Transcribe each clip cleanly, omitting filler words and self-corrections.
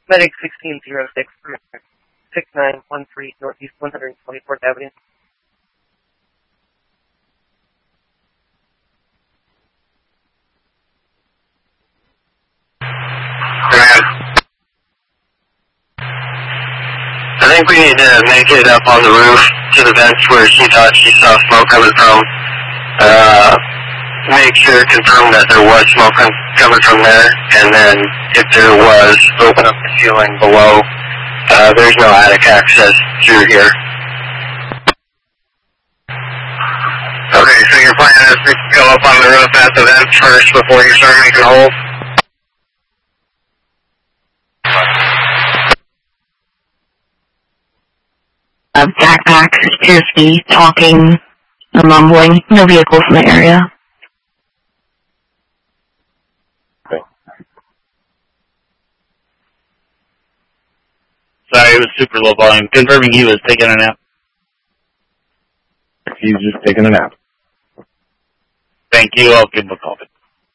Medic 1606, 6913 Northeast 124th Avenue. I think we need to make it up on the roof to the vents where she thought she saw smoke coming from. Make sure, confirm that there was smoke coming from there, and then if there was, open up the ceiling below. There's no attic access through here. Okay, so your plan is to go up on the roof at the vents first before you start making holes? A backpack appears to be talking, mumbling, no vehicles in the area. Sorry, it was super low volume. Confirming he was taking a nap. He's just taking a nap. Thank you. I'll give him a call.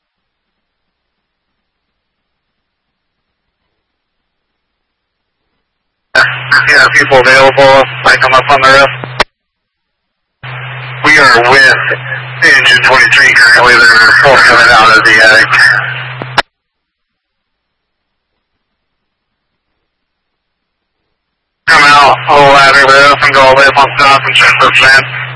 Yeah, people available. I come up on the roof. We are with Engine 23 currently. They're both coming out of the attic. Come out, whole ladder roof, and go all the way up on top and check for vents.